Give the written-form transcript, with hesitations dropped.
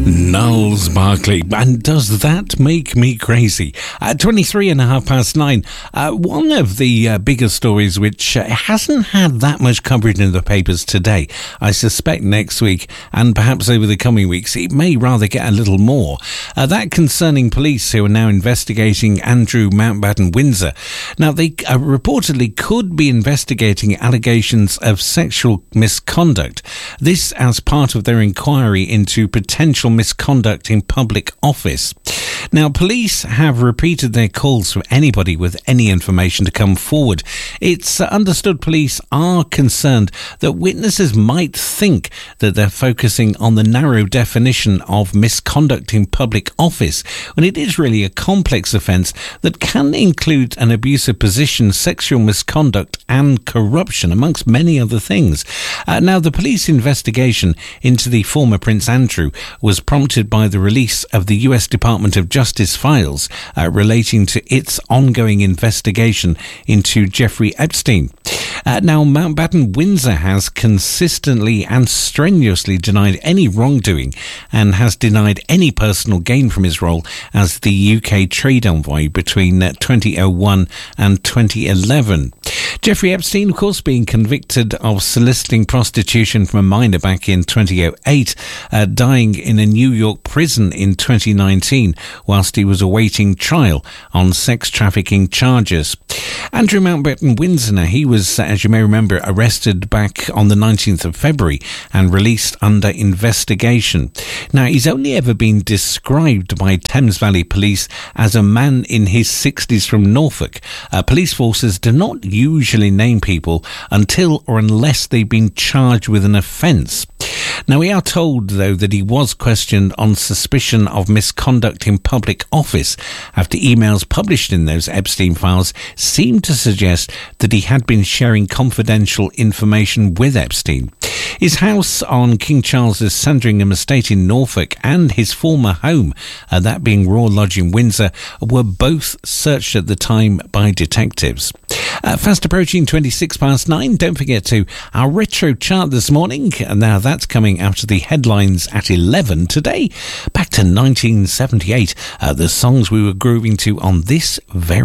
Gnarls Barkley, and does that make me crazy? 23 and a half past 9. One of the bigger stories which hasn't had that much coverage in the papers today. I suspect next week and perhaps over the coming weeks it may rather get a little more. That concerning police who are now investigating Andrew Mountbatten Windsor. Now they reportedly could be investigating allegations of sexual misconduct. This as part of their inquiry into potential misconduct in public office. Now, police have repeated their calls for anybody with any information to come forward. It's understood police are concerned that witnesses might think that they're focusing on the narrow definition of misconduct in public office, when it is really a complex offence that can include an abusive position, sexual misconduct and corruption, amongst many other things. Now, the police investigation into the former Prince Andrew was prompted by the release of the US Department of Justice files relating to its ongoing investigation into Jeffrey Epstein. Now, Mountbatten Windsor has consistently and strenuously denied any wrongdoing and has denied any personal gain from his role as the UK trade envoy between 2001 and 2011. Jeffrey Epstein, of course, being convicted of soliciting prostitution from a minor back in 2008, dying in a New York prison in 2019 whilst he was awaiting trial on sex trafficking charges. Andrew Mountbatten Windsor, he was, as you may remember, arrested back on the 19th of February and released under investigation. Now, he's only ever been described by Thames Valley Police as a man in his 60s from Norfolk. Police forces do not usually name people until or unless they've been charged with an offence. Now, we are told, though, that he was questioned on suspicion of misconduct in public office after emails published in those Epstein files seemed to suggest that he had been sharing confidential information with Epstein. His house on King Charles's Sandringham estate in Norfolk and his former home, that being Royal Lodge in Windsor, were both searched at the time by detectives. Fast approaching 26 past 9. Don't forget to our retro chart this morning. Now that's coming after the headlines at 11 today. Back to 1978, the songs we were grooving to on this very